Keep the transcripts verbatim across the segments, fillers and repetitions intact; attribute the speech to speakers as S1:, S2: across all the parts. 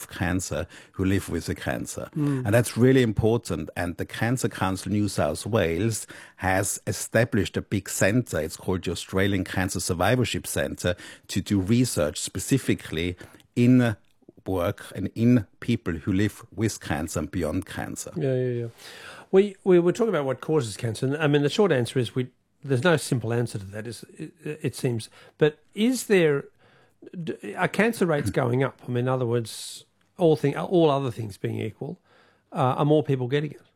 S1: of cancer who live with the cancer. Mm. And that's really important. And the Cancer Council New South Wales has established a big centre, it's called the Australian Cancer Survivorship Centre, to do research specifically in work and in people who live with cancer and beyond cancer.
S2: Yeah, yeah, yeah. We, we were talking about what causes cancer. I mean, the short answer is we there's no simple answer to that, is, it, it seems. But is there... Are cancer rates going up? I mean, in other words, all thing, all other things being equal, uh, are more people getting it?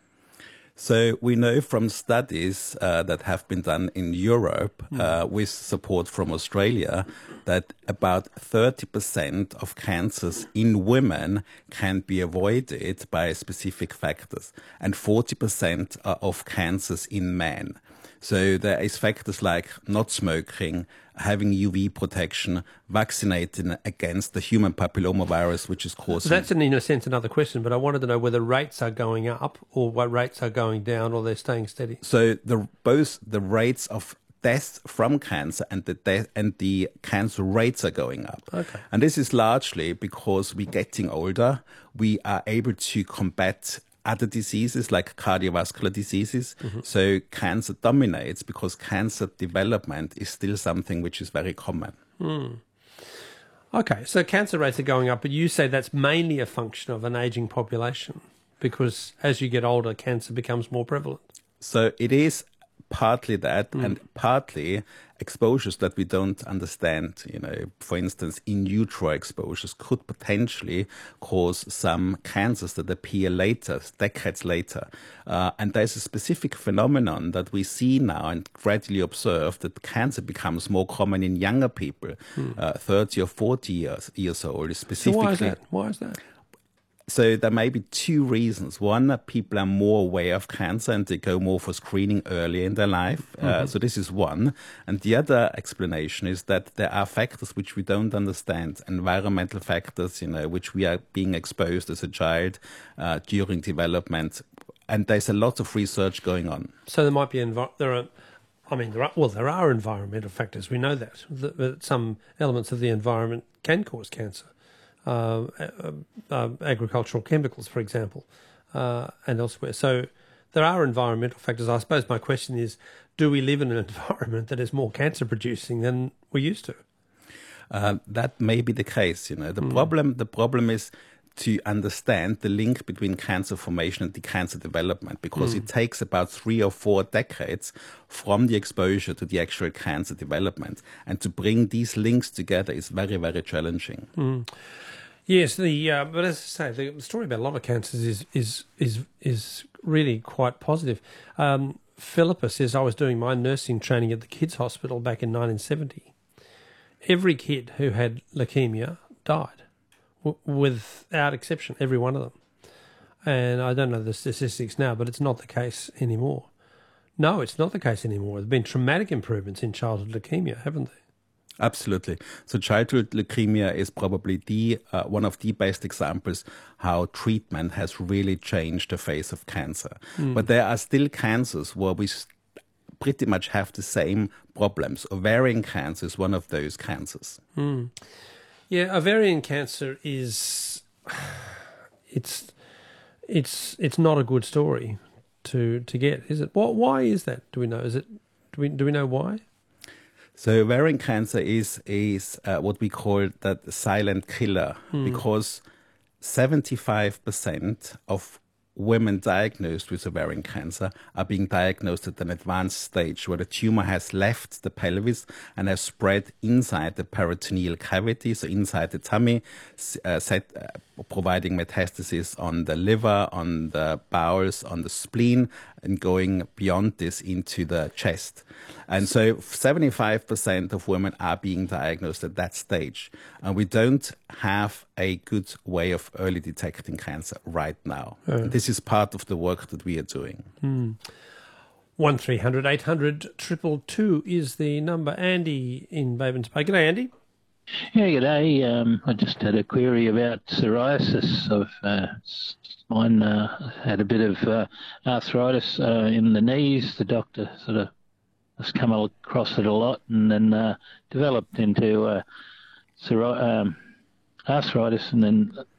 S1: So we know from studies uh, that have been done in Europe mm. uh, with support from Australia that about thirty percent of cancers in women can be avoided by specific factors, and forty percent of cancers in men. So there is factors like not smoking, having U V protection, vaccinating against the human papillomavirus, which is causing...
S2: So that's, in, in a sense, another question, but I wanted to know whether rates are going up or what rates are going down, or they're staying steady.
S1: So the, both the rates of death from cancer and the death and the cancer rates are going up.
S2: Okay.
S1: And this is largely because we're getting older. We are able to combat other diseases like cardiovascular diseases. Mm-hmm. So cancer dominates because cancer development is still something which is very common.
S2: Mm. Okay, so cancer rates are going up, but you say that's mainly a function of an ageing population because as you get older, cancer becomes more prevalent.
S1: So it is partly that mm. and partly exposures that we don't understand. You know, for instance, in utero exposures could potentially cause some cancers that appear later, decades later. Uh, and there's a specific phenomenon that we see now and gradually observe that cancer becomes more common in younger people, mm. uh, thirty or forty years, years old. Specifically.
S2: So why is that? Why is that?
S1: So there may be two reasons. One, people are more aware of cancer and they go more for screening early in their life. Mm-hmm. Uh, so this is one. And the other explanation is that there are factors which we don't understand, environmental factors, you know, which we are being exposed as a child uh, during development. And there's a lot of research going on.
S2: So there might be, envi- there are, I mean, there are, well, there are environmental factors. We know that, that, that some elements of the environment can cause cancer. Uh, uh, uh, agricultural chemicals, for example, uh, and elsewhere. So there are environmental factors. I suppose my question is, do we live in an environment that is more cancer producing than we used to?
S1: Uh, that may be the case. You know, the mm. problem. The problem is to understand the link between cancer formation and the cancer development, because mm. it takes about three or four decades from the exposure to the actual cancer development, and to bring these links together is very, very challenging.
S2: Mm. Yes, the uh, but as I say, the story about a lot of cancers is is is is really quite positive. Um, Philippa says, I was doing my nursing training at the kids' hospital back in nineteen seventy. Every kid who had leukemia died, w- without exception, every one of them. And I don't know the statistics now, but it's not the case anymore. No, it's not the case anymore. There have been traumatic improvements in childhood leukemia, haven't there?
S1: Absolutely. So childhood leukemia is probably the uh, one of the best examples how treatment has really changed the face of cancer. Mm. But there are still cancers where we pretty much have the same problems. Ovarian cancer is one of those cancers.
S2: Mm. Yeah, ovarian cancer is it's it's it's not a good story to to get, is it? What? Why is that? Do we know? Is it? Do we do we know why?
S1: So ovarian cancer is is uh, what we call that silent killer, mm. because seventy-five percent of women diagnosed with ovarian cancer are being diagnosed at an advanced stage where the tumor has left the pelvis and has spread inside the peritoneal cavity, so inside the tummy, uh, set, uh, providing metastasis on the liver, on the bowels, on the spleen, and going beyond this into the chest. And so seventy-five percent of women are being diagnosed at that stage. And we don't have a good way of early detecting cancer right now. Uh. This is part of the work that we are doing.
S2: Mm. one three hundred eight hundred two two two is the number. Andy in Bavens Bay. G'day, Andy.
S3: Yeah, g'day. Um, I just had a query about psoriasis. Of uh, mine uh, had a bit of uh, arthritis uh, in the knees. The doctor sort of has come across it a lot, and then uh, developed into uh, psori- um, arthritis, and then